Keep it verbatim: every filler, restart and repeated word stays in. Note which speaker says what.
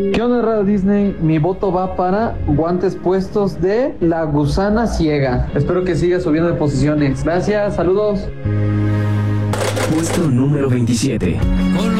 Speaker 1: ¿Qué onda, Radio Disney? Mi voto va para guantes puestos de La Gusana Ciega. Espero que siga subiendo de posiciones. Gracias, saludos.
Speaker 2: Puesto número veintisiete.
Speaker 3: Con